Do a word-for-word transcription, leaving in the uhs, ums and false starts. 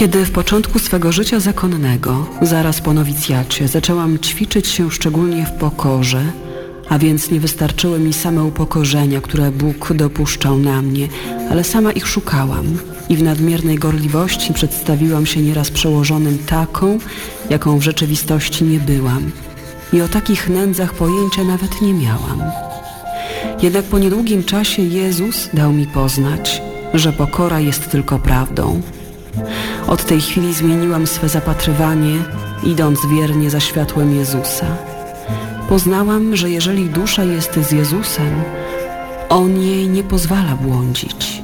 Kiedy w początku swego życia zakonnego, zaraz po nowicjacie, zaczęłam ćwiczyć się szczególnie w pokorze, a więc nie wystarczyły mi same upokorzenia, które Bóg dopuszczał na mnie, ale sama ich szukałam i w nadmiernej gorliwości przedstawiłam się nieraz przełożonym taką, jaką w rzeczywistości nie byłam. I o takich nędzach pojęcia nawet nie miałam. Jednak po niedługim czasie Jezus dał mi poznać, że pokora jest tylko prawdą. Od tej chwili zmieniłam swe zapatrywanie, idąc wiernie za światłem Jezusa. Poznałam, że jeżeli dusza jest z Jezusem, On jej nie pozwala błądzić.